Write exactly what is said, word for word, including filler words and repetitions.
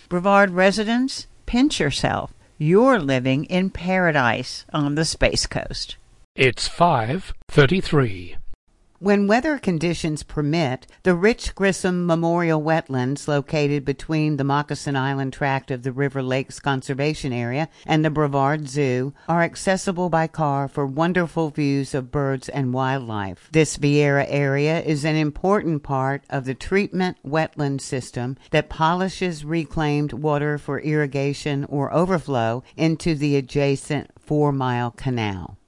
Brevard residents, pinch yourself. You're living in paradise on the Space Coast. It's five thirty-three. When weather conditions permit, the Rich Grissom Memorial Wetlands, located between the Moccasin Island tract of the River Lakes Conservation Area and the Brevard Zoo, are accessible by car for wonderful views of birds and wildlife. This Viera area is an important part of the treatment wetland system that polishes reclaimed water for irrigation or overflow into the adjacent Four Mile Canal.